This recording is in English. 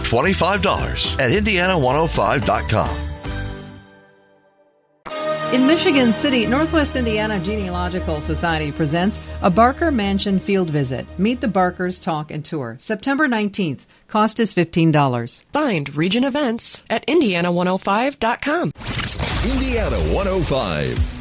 $25 at Indiana105.com. In Michigan City, Northwest Indiana Genealogical Society presents a Barker Mansion field visit. Meet the Barkers, talk, and tour. September 19th. Cost is $15. Find region events at Indiana105.com. Indiana 105.